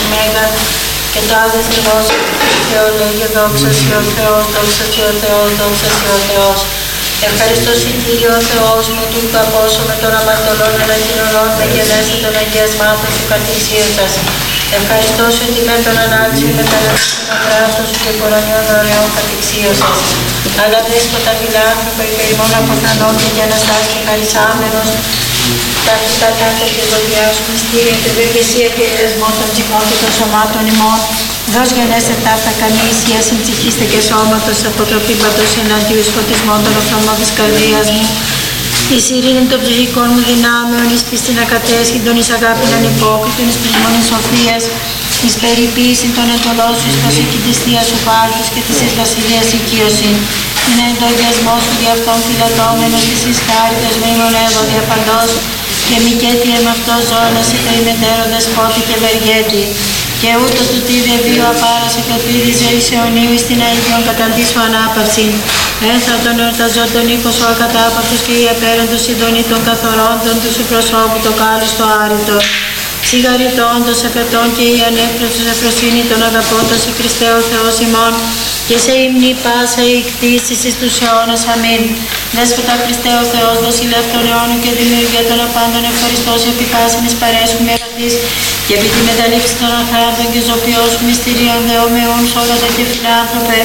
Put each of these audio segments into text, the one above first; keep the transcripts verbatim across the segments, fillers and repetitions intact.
ωμέγα και το άδες Θεός και Θεό λέγε δόξα Συ ο Θεός, δόξα Συ ο Θεός, δόξα Συ ο Θεός. Ευχαριστώ Συ Κύριε ο Θεός μου, του καπόσο με των αμαρτωλών ανακοινωνών με γενέστε των αγιασμάτων Σου κατηξίωσας. Ευχαριστώ Σου ότι με τον ανάξιο με τα αγράφτων Σου και κορονιών ωραίων κατηξίωσας. Αγαδέσκοτα φιλάνθρωπα υπερημών αποθανών και αναστάς και χαρισάμενος, τα φυτατάτα και δωριά Σου μυστήρια και ευεργεσία και ερεσμό των ψυχών και των σωμάτων ημών. Δώσ' γενέστε ταύτα καμίσια, συμψυχήστε και σώματος από το πήπατος εναντίου φωτισμών των οφθαλμών της καρδίας μου. Εις ειρήνη των ψυχικών μου δυνάμεων, εις πίστην ακατέσχυντων, εις αγάπην ανυπόκριτων, εις πνευμόνης σοφίας, εις περιποίησιν των εντολών Σου, εις προσήκη της Θείας Σου πάλτους και της εις βασιλείας οικείωσιν. Είναι εν το αγιασμό Σου δι' αυτόν φυλατώμενος, της εις χάριτος με ημονεύω διαφαντός, και μη κέτι εμ' αυτό ζώνας είτε ημετέρω δεσπότη και ευεργέτη. Και ούτω του τι δε βίο απάρασε το πίδι ζωής αιωνίου εις την αηδιον καταντήσου ανάπαυσιν. Ένθα των εορταζόντων ήχος ο ακατάπαυτος και η απέραντος συντονή των καθορόντων του Σου προσώπου το κάλος το άρρητο. Σιγαριτώντος εφετών και η ανέπνευσος εφροσύνη των αγαπώντας σε Χριστέ ο Θεός ημών και σε ύμνη πάσα η κτήσεις εις τους αιώνας. Αμήν. Δέσποτα Χριστέ ο Θεός, βασιλεύ των αιώνων και δημιουργία των απάντων, ευχαριστώς επί πάσιν εις παρέσχουμε ερωτής και επί τη μεταλήψη των ανθρώπων και ζωπιός μυστηρίων δεομεών σώματα και φιλάνθρωπε.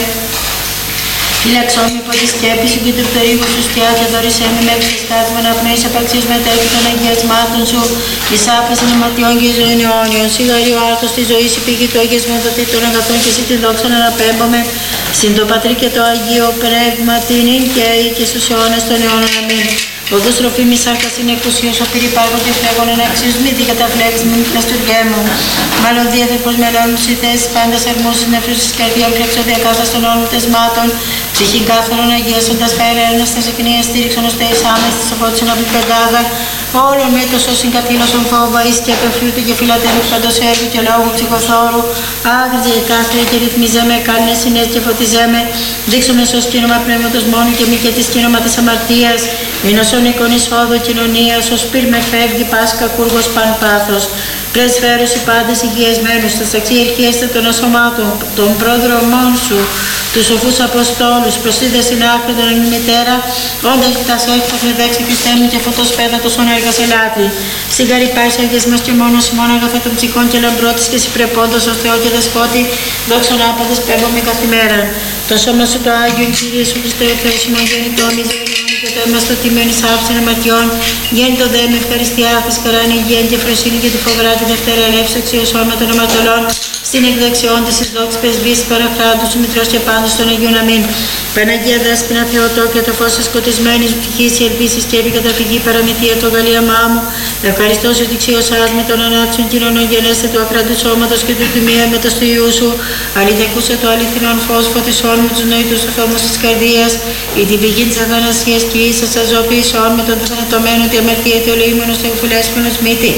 Φύλαξόν με από τη σκέπη Σου και του πτερίγου Σου σκιά και δωρησέ με μέχρι τη σκάτημα να πνοείς απαξίως μετέχει των αγιασμάτων Σου, εις άφασιν αματιών και ζωήν αιώνιων. Σίγαρη ο άρτος της ζωής η πηγή του αγιασμάτωτη των αγαθών και Εσύ τη δόξα να αναπέμπομαι, συν το Πατρί και το Αγίο Πνεύμα την ειν και ή και στους αιώνες των αιώνων. Αμήν. Οδός τροφή μη σάρκας είναι εκουσίως, ο πυρυπάρχον και φλέγον εν αξίους μη δι καταφλέξεις μη πλαστουργέ μου. Μάλλον διέθεπος μελώνουν οι θέσεις πάντας αρμόσεις νεφρούς της καρδιών πλεξοδιακάσας των όλων τεσμάτων. Ψυχήν κάθαρον αγίασοντας καερένας τα ζεκνία στήριξον ώστε εις άμεση της σοφότησον από την πεντάδα. Όλων με το σώσιν καθήλωσον φόβα εις και απεφλούτου και φιλατέλου παντός έργου και λόγου ψυχοθόρου. Άγριζε κάθρια και ρυθμίζε με, κάλυνε συνές και φωτιζέ με. Δείξω με σως κίνημα πνεύματος μόνο και μη και της κίνημα της αμαρτίας. Ενωσόν εικόν εισόδου κοινωνίας, ως πυρ με φεύγει πάσκα κούργος παν πάθος. Πρεσφέρους οι πάντες υγιασμένους, τα αξιερχίαστε των ασωμάτων, των πρόδρομών Σου, τους σοφούς Αποστόλους, προσίδες στην άκρη των ημιτέρα, όντας τα σέχτας με δέξη Χριστέ μου και φωτός πέδατος ον έργας ελάτη. Σιγαρή πάση αγιασμός και μόνος ημών αγαθά των ψυχών και λαμπρότης και συμπρεπόντος ως Θεό και Δεσπότη, δόξον άπαντες πέμπομαι καθημέραν. Το σώμα Σου το Άγιο, Κύριε Σου Χριστέ ο Θεός ημών γεννητών, και το αίμα στο τιμένης άψιν αματιών, γέννητο δε με ευχαριστιά, χαράν υγεία και φροσύνη και τη φοβρά τη Δευτέρα ελεύση αξιοσώμα των αματολών, στην εκδεξιόν της εις δόξης πεσβής παραχράντου Σου Μητρός και πάντως των Αγίων. Αμήν. Παναγία Δέσποινα Θεοτό και το φως της σκοτισμένης ψυχής η ελπίσεις και επικαταφυγή παραμυθία το γαλλίαμά μου. Ευχαριστώ Σου ότι ξιωσάς με τον ανάξιον κοινωνών γενέστε του ακράτου σώματος και του τιμία μετά του Ιού Σου. Αληθεκούσε το αληθινόν φως φωτισών με τους νοητούς οφθαλμούς της καρδίας, ή την πηγή της αγανασίας και ίσας αζωοποιήσεων με τον θανατωμένο τη αμαρτία και ο λοίμονος θεοφυλέσπονος μύτη.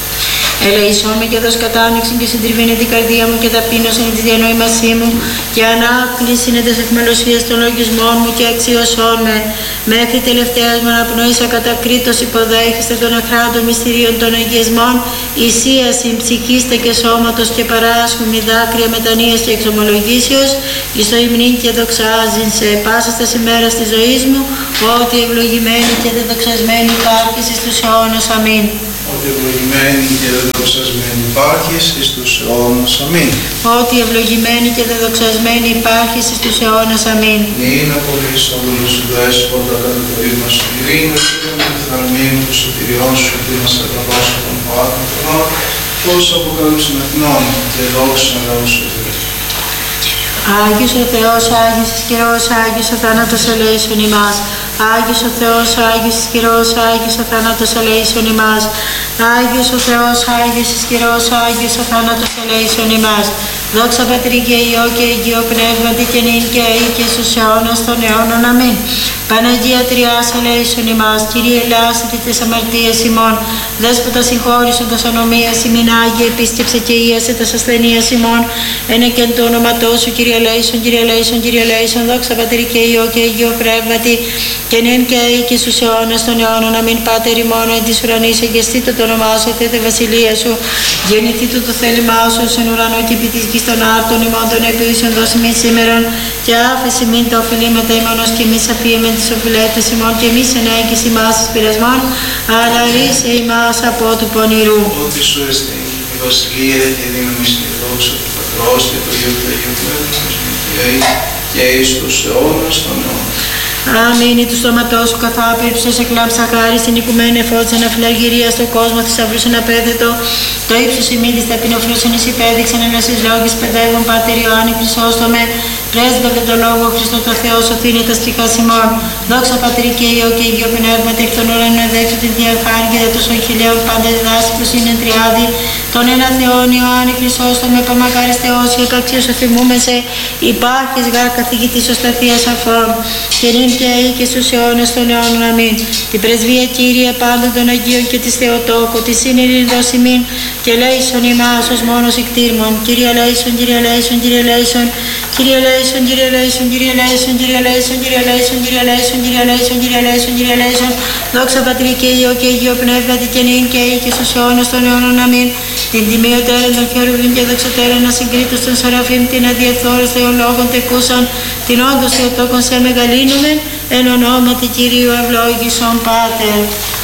Ελεησόν με και δώσ' κατάνοιξην και συντριβήνε την καρδία μου και ταπείνωσαν τη διανόημασή μου και ανάκλησιν εν τες ευμελωσίας των λογισμών μου και αξιωσόν με. Μέχρι τελευταίας μου αναπνοής ακατακρίτως υποδέχεστε των αχράντων μυστηρίων των αγιασμών, ισίασιν ψυχίστε και σώματος και παράσχουν μη δάκρυα μετανοίας και εξομολογήσεως, εις το υμνήν και δοξάζειν σε πάσας τας ημέρας της ζωής μου, ότι ευλογημένη και δεδοξασμένη υπάρχεις εις τους αιώνας. Αμήν. Ότι ευλογημένη και δεδοξασμένη υπάρχεις εις τους αιώνας. Αμήν. Ότι ευλογημένη και δεδοξασμένη υπάρχεις εις τους αιώνας. Αμήν. Νυν απολύς όλους σου δέσποτα κατά το ρήμα σου ειρήνη, και με τη θαλμήνη του σωτηριών σου, που μας καταβάσω των πάτων των, πώς αποκαλούσαν εθνών και δόξα λαού σου. Άγιος ο Θεός, Άγιος ισχυρός, Άγιος ο θάνατος ελέησον ημάς. Άγιος ο Θεός, Άγιος ισχυρός, Άγιος ο θάνατος ελέησον ημάς. Άγιος ο Θεός, Άγιος ισχυρός, Άγιος ο θάνατος ελέησον ημάς. Δόξα Πατρί και Υιό και Αγίο Πνεύματι και νυν και αεί και στους αιώνας των αιώνων. Αμήν. Παναγία Τριάς ελέησον ημάς, Κύριε ελάσσητη τες αμαρτίες ημών, Δέσποτα συγχώρησον τας ανομίας ημίν, Άγιε επίσκεψε και ίασε τας ασθενείας ημών, ένε και εν το όνοματό σου, Κύριε ελέησον, Κύριε ελέησον, Κύριε ελέησον, δόξα Πατρί και Υιό και Αγίο Πνεύματι και νυν και αεί και στους αιώνας των αιώνων. Αμήν. Πάτερ ημών εν της ουρανής, εγκαιστήτω το όνομά σου, θέτε βασιλεία σου, γεννηθήτω το θέλημά σου, εν ουρανό και επί της γης των άρτων ημών των επίουσιων δώσει μη σήμερον, και άφεση μην τα οφειλήματα ημώνος και εμείς αφίεμεν τις οφειλέτες ημών, και εμείς ενέγγις ημάς εις πειρασμών, αλλά ρίσε ημάς από του πονηρού. Ότι σου εστίν η βασιλεία και η δύναμη και η δόξα του Πατρός και του Υιού και του Αγίου Πνεύματος και εις τους αιώνας των αιώνων. Αμήν. Του στόματός σου καθάπερψος εκλάμψα χάρη στην οικουμένη εφώτισαν αφιλαργυρία στον κόσμο θησαυρούσαν απέθετο. Το ύψος ημί της ταπεινοφρούσαν εις υπέδειξαν ένας εις λόγης παιδεύων Πάτερ Ιωάννη Χρυσόστομε. Πρέσβευε το λόγο Χριστό το Θεό σωθήνε τα στιχά ημών. Δόξα Πατρί και Υιό και Αγίο Πνεύματι εκ των ουρανών εδέξω την διαρχάργυρα των σοχηλαίων πάντα διδάσει προς είναι τριάδη. Τον ένα Θεόν Ιωάννη Χρυσόστομε παμακάρις Θεός και επαξίως αφημούμεσαι. Υπάρχεις γάρ καθηγητής οσταθίας αφών. Και νυν και αεί και στους αιώνες των αιώνων. Αμήν. Την πρεσβεία Κύριε πάντων των Αγίων και της Θεοτόκου, τη σύνειρην δώσει μην, και λέησον ημάς ως μόνος εκτήρμων. Κύριε λέησον, Κύριε λέησον, Κύριε λέησον, Κύριε λέησον, Κύριε λέησον, Κύριε λέησον, Κύριε λέησον, Κύριε λέησον, Κύριε λέησον, Κύριε λέησον, Κύριε λέησον, Κύριε λέησον. Δόξα Πατρί και Υιό και Αγίο Πνεύματι και νυν και αεί και στους αιώνες των αιώνων. Αμήν. Την τιμιωτέραν των χερουβίμ και δοξωτέραν ασυγκρίτως των Σεραφείμ, την αδιαφθόρους θεολόγων τεκούσαν, την όντως Θεοτόκον σε μεγαλύνουμε, εν ονόματι Κυρίου ευλόγησον Πάτερ.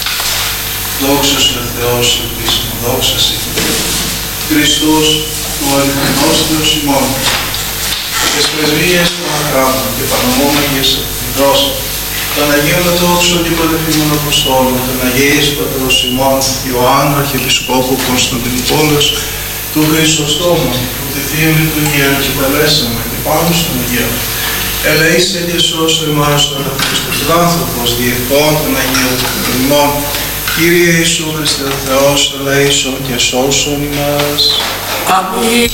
Δόξα στον Θεό σου επίσημο, δόξα σε Χριστός ο αληθινός Θεός ημών, τις πρεσβείες των αγράμμων και πανομόμαγες εχθρός, των Αγίων Δόξων και Παντεφήμων Αποστόλων, των Αγίης Πατρός ημών, Ιωάννου Αρχιεπισκόπου Κωνσταντινούπολος, του Χρυσοστόμου, που τη Θεία Λειτουργία και καλέσαμε και πάνω στον Αγίο. Ελεήσε και σώσε εμάς τον Χριστός άνθρωπος, διευχών των Αγίων ημών. Κύριε Ιησού Χριστέ ο Θεός, ελεήσον και σώσον ημάς. Αμήν.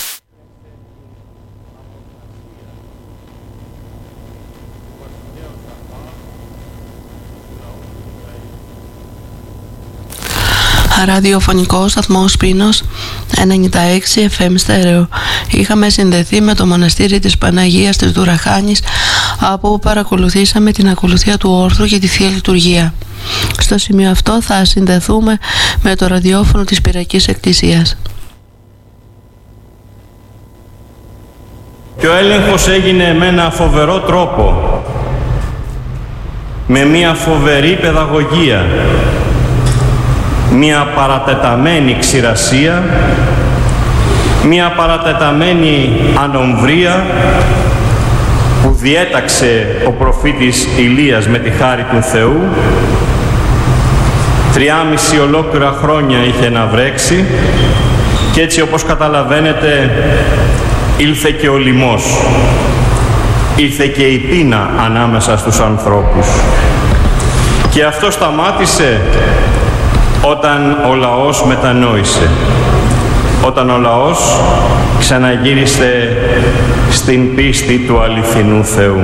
Ραδιοφωνικό σταθμό Πίνος ενενήντα έξι εφ εμ στέρεο. Είχαμε συνδεθεί με το μοναστήρι της Παναγίας της Δουραχάνης, από όπου παρακολουθήσαμε την ακολουθία του όρθρου και τη Θεία Λειτουργία. Στο σημείο αυτό θα συνδεθούμε με το ραδιόφωνο της Πυριακής Εκκλησίας. Και ο έλεγχος έγινε με ένα φοβερό τρόπο, με μια φοβερή παιδαγωγία, μια παρατεταμένη ξηρασία, μια παρατεταμένη ανομβρία που διέταξε ο προφήτης Ηλίας με τη χάρη του Θεού. Τριάμιση ολόκληρα χρόνια είχε να βρέξει και έτσι, όπως καταλαβαίνετε, ήλθε και ο λοιμός, ήλθε και η πείνα ανάμεσα στους ανθρώπους. Και αυτό σταμάτησε όταν ο λαός μετανόησε, όταν ο λαός ξαναγύρισε στην πίστη του αληθινού Θεού.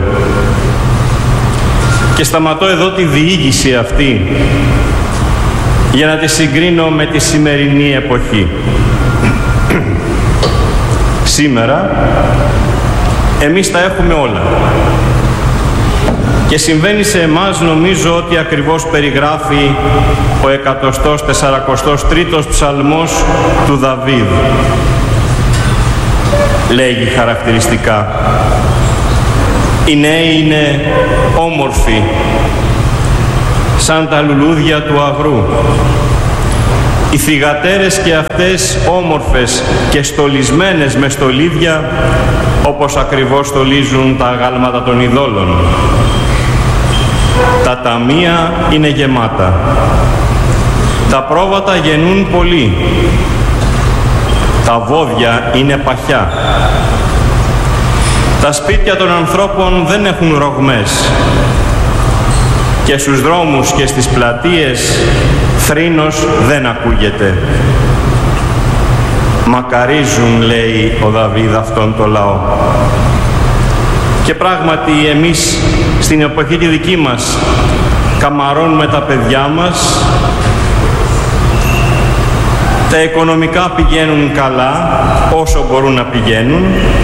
Και σταματώ εδώ τη διήγηση αυτή για να τη συγκρίνω με τη σημερινή εποχή. Σήμερα εμείς τα έχουμε όλα. Και συμβαίνει σε εμάς, νομίζω, ότι ακριβώς περιγράφει ο εκατοστός τεσσαρακοστός τρίτος ψαλμός του Δαβίδ. Λέγει χαρακτηριστικά: οι νέοι είναι όμορφοι σαν τα λουλούδια του αγρού. Οι θυγατέρες και αυτές όμορφες και στολισμένες με στολίδια, όπως ακριβώς στολίζουν τα αγάλματα των ειδόλων. Τα ταμεία είναι γεμάτα. Τα πρόβατα γεννούν πολύ. Τα βόδια είναι παχιά. Τα σπίτια των ανθρώπων δεν έχουν ρογμές. Και στους δρόμους και στις πλατείες θρήνος δεν ακούγεται. μακαρίζουν, λέει ο Δαβίδ, αυτόν το λαό. Και πράγματι εμείς στην εποχή τη δική μας καμαρώνουμε τα παιδιά μας, τα οικονομικά πηγαίνουν καλά όσο μπορούν να πηγαίνουν,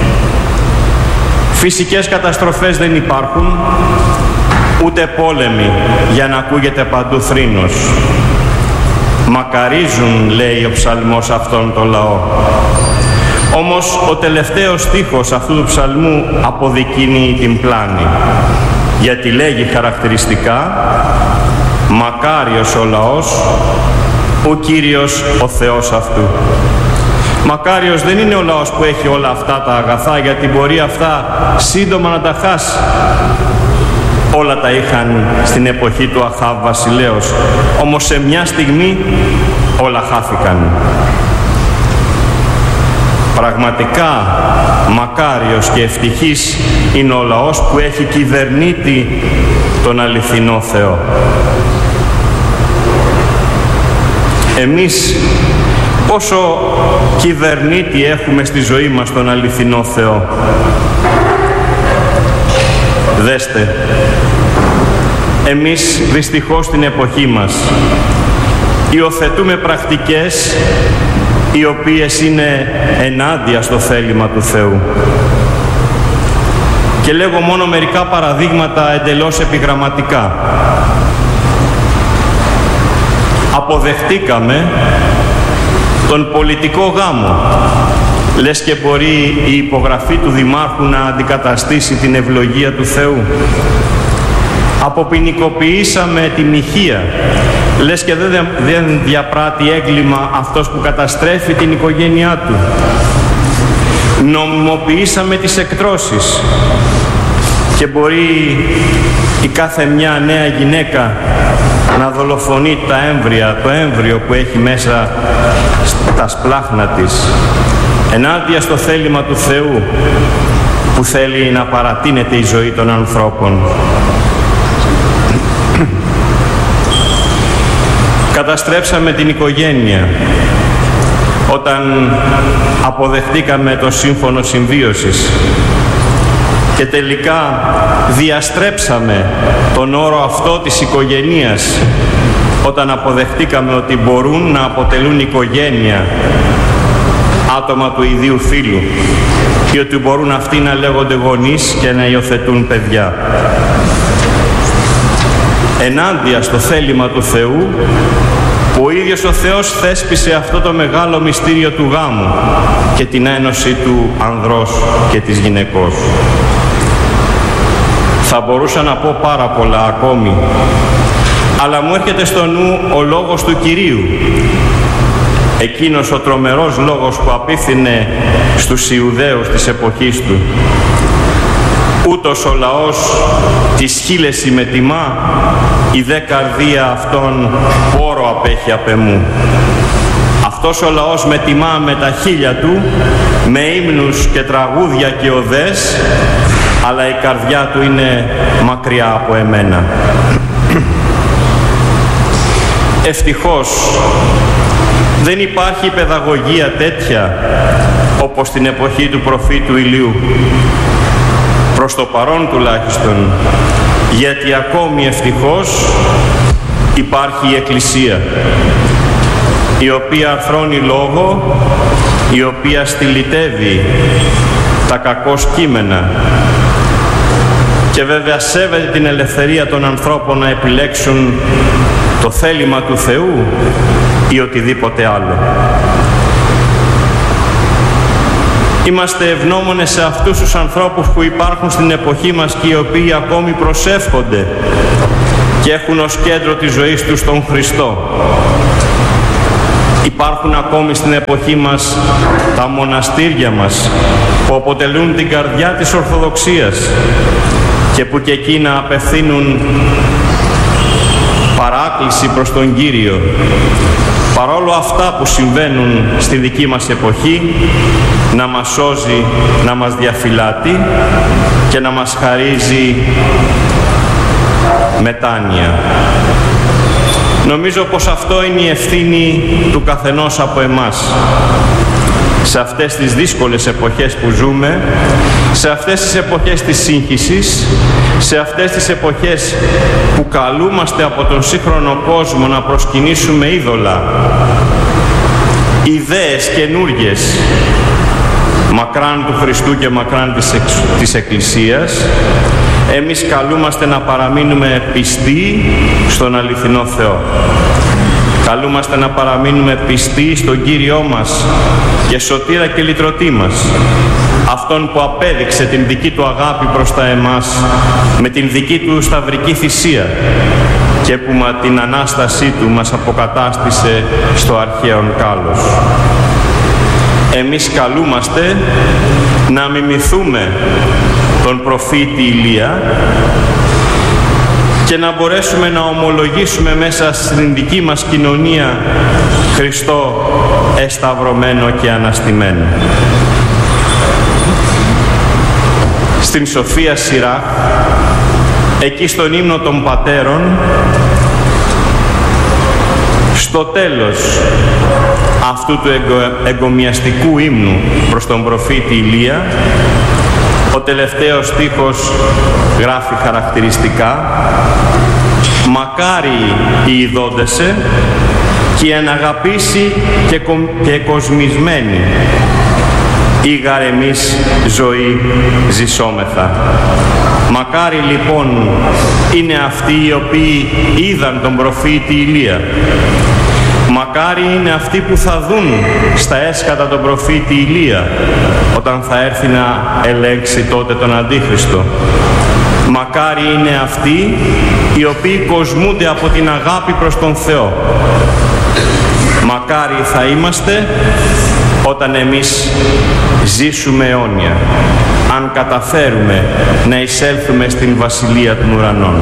φυσικές καταστροφές δεν υπάρχουν, ούτε πόλεμοι για να ακούγεται παντού θρήνος. Μακαρίζουν, λέει ο ψαλμός, αυτόν τον λαό. Όμως ο τελευταίος στίχος αυτού του ψαλμού αποδεικνύει την πλάνη, γιατί λέγει χαρακτηριστικά «Μακάριος ο λαός, ο Κύριος ο Θεός αυτού». Μακάριος δεν είναι ο λαός που έχει όλα αυτά τα αγαθά, γιατί μπορεί αυτά σύντομα να τα χάσει. Όλα τα είχαν στην εποχή του Αχάβ βασιλέως, όμως σε μια στιγμή όλα χάθηκαν. Πραγματικά μακάριος και ευτυχής είναι ο λαός που έχει κυβερνήτη τον αληθινό Θεό. Εμείς πόσο κυβερνήτη έχουμε στη ζωή μας τον αληθινό Θεό? Δέστε, εμείς δυστυχώς στην εποχή μας υιοθετούμε πρακτικές οι οποίες είναι ενάντια στο θέλημα του Θεού. Και λέγω μόνο μερικά παραδείγματα εντελώς επιγραμματικά. Αποδεχτήκαμε τον πολιτικό γάμο. Λες και μπορεί η υπογραφή του Δημάρχου να αντικαταστήσει την ευλογία του Θεού. Αποποινικοποιήσαμε τη μοιχεία. Λες και δεν, δεν διαπράττει έγκλημα αυτός που καταστρέφει την οικογένειά του. Νομιμοποιήσαμε τις εκτρώσεις. Και μπορεί η κάθε μια νέα γυναίκα να δολοφονεί τα έμβρια, το έμβριο που έχει μέσα στα σπλάχνα της, ενάντια στο θέλημα του Θεού που θέλει να παρατείνεται η ζωή των ανθρώπων. Καταστρέψαμε την οικογένεια όταν αποδεχτήκαμε το σύμφωνο συμβίωσης και τελικά διαστρέψαμε τον όρο αυτό της οικογένειας όταν αποδεχτήκαμε ότι μπορούν να αποτελούν οικογένεια άτομα του ιδίου φύλου και ότι μπορούν αυτοί να λέγονται γονείς και να υιοθετούν παιδιά. Ενάντια στο θέλημα του Θεού, που ο ίδιος ο Θεός θέσπισε αυτό το μεγάλο μυστήριο του γάμου και την ένωση του ανδρός και της γυναικός. Θα μπορούσα να πω πάρα πολλά ακόμη, αλλά μου έρχεται στο νου ο λόγος του Κυρίου, εκείνος ο τρομερός λόγος που απίθυνε στους Ιουδαίους της εποχής του. Ούτως ο λαός της χείλεση με τιμά, η δε καρδία αυτόν πόρο απέχει απ' εμού. Αυτός ο λαός με τιμά με τα χείλια του, με ύμνους και τραγούδια και οδές, αλλά η καρδιά του είναι μακριά από εμένα. Ευτυχώς δεν υπάρχει παιδαγωγία τέτοια όπως στην εποχή του προφήτου Ηλίου. Προς το παρόν τουλάχιστον, γιατί ακόμη ευτυχώς υπάρχει η Εκκλησία, η οποία αρθρώνει λόγο, η οποία στυλιτεύει τα κακώς κείμενα και βέβαια σέβεται την ελευθερία των ανθρώπων να επιλέξουν το θέλημα του Θεού ή οτιδήποτε άλλο. Είμαστε ευγνώμονες σε αυτούς τους ανθρώπους που υπάρχουν στην εποχή μας και οι οποίοι ακόμη προσεύχονται και έχουν ως κέντρο της ζωής τους τον Χριστό. Υπάρχουν ακόμη στην εποχή μας τα μοναστήρια μας που αποτελούν την καρδιά της Ορθοδοξίας και που και εκείνα απευθύνουν παράκληση προς τον Κύριο. Παρόλο αυτά που συμβαίνουν στη δική μας εποχή, να μας σώζει, να μας διαφυλάτει και να μας χαρίζει μετάνοια. Νομίζω πως αυτό είναι η ευθύνη του καθενός από εμάς. σε αυτές τις δύσκολες εποχές που ζούμε, σε αυτές τις εποχές της σύγχυσης, σε αυτές τις εποχές που καλούμαστε από τον σύγχρονο κόσμο να προσκυνήσουμε είδωλα, ιδέες καινούργιες, μακράν του Χριστού και μακράν της, εξ, της Εκκλησίας, εμείς καλούμαστε να παραμείνουμε πιστοί στον αληθινό Θεό. Καλούμαστε να παραμείνουμε πιστοί στον Κύριό μας και σωτήρα και λυτρωτή μας, αυτόν που απέδειξε την δική του αγάπη προς τα εμάς με την δική του σταυρική θυσία και που με την Ανάστασή του μας αποκατάστησε στο αρχαίον κάλος. Εμείς καλούμαστε να μιμηθούμε τον προφήτη Ηλία και να μπορέσουμε να ομολογήσουμε μέσα στην δική μας κοινωνία Χριστό εσταυρωμένο και αναστημένο. Στην Σοφία Σειρά, εκεί στον ύμνο των Πατέρων, στο τέλος αυτού του εγκο, εγκομιαστικού ύμνου προς τον προφήτη Ηλία, ο τελευταίος στίχος γράφει χαρακτηριστικά: «Μακάρι οι ειδόντεσαι και οι αναγαπήσει και, κο, και κοσμισμένοι, ήγαρ εμείς ζωή ζησόμεθα». Μακάρι λοιπόν είναι αυτοί οι οποίοι είδαν τον προφήτη Ηλία. Μακάρι είναι αυτοί που θα δουν στα έσκατα τον προφήτη Ηλία όταν θα έρθει να ελέγξει τότε τον Αντίχριστο. Μακάρι είναι αυτοί οι οποίοι κοσμούνται από την αγάπη προς τον Θεό. Μακάρι θα είμαστε όταν εμείς ζήσουμε αιώνια, αν καταφέρουμε να εισέλθουμε στην Βασιλεία των Ουρανών.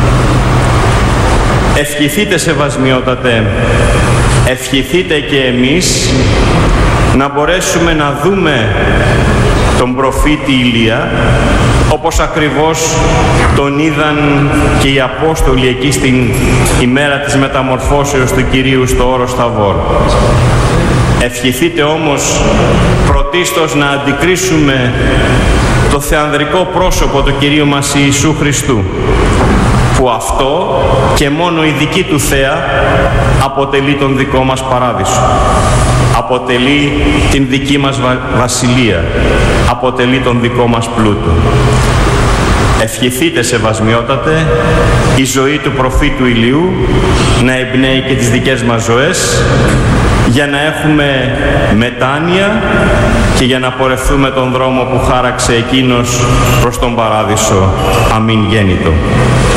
Ευχηθείτε, σεβασμιότατε, ευχηθείτε και εμείς να μπορέσουμε να δούμε τον προφήτη Ηλία όπως ακριβώς τον είδαν και οι Απόστολοι εκεί στην ημέρα της μεταμορφώσεως του Κυρίου στο όρος Θαβόρ. Ευχηθείτε όμως πρωτίστως να αντικρίσουμε το θεανδρικό πρόσωπο του Κυρίου μας Ιησού Χριστού, που αυτό και μόνο η δική του θέα αποτελεί τον δικό μας παράδεισο, αποτελεί την δική μας βα βασιλεία, αποτελεί τον δικό μας πλούτο. Ευχηθείτε, σεβασμιότατε, η ζωή του προφήτου Ηλίου να εμπνέει και τις δικές μας ζωές, για να έχουμε μετάνοια και για να πορευθούμε τον δρόμο που χάραξε εκείνος προς τον παράδεισο. Αμήν γέννητο.